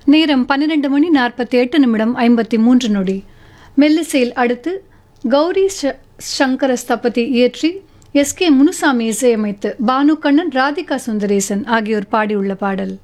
நேரம் 12:48:53. மெல்லிசையில் அடுத்து கௌரி சங்கர ஸ்தபதி இயற்றி எஸ்.கே. முனுசாமி இசையமைத்து பானு கண்ணன், ராதிகா சுந்தரேசன் ஆகியோர் பாடியுள்ள பாடல்.